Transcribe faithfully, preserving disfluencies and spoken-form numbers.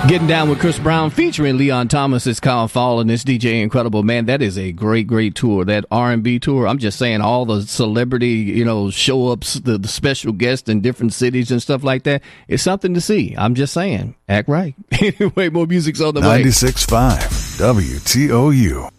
Getting Down with Chris Brown featuring Leon Thomas is called Fall, and this D J Incredible. Man, that is a great, great tour. That R and B tour. I'm just saying, all the celebrity, you know, show ups, the, the special guests in different cities and stuff like that. It's something to see. I'm just saying, act right. Anyway, more music's on the way. ninety-six point five W T O U.